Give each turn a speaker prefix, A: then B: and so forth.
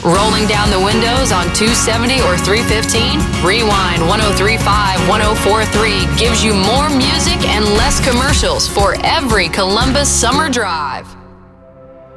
A: Rolling down the windows on 270 or 315? Rewind 1035, 1043 gives you more music and less commercials for every Columbus summer drive.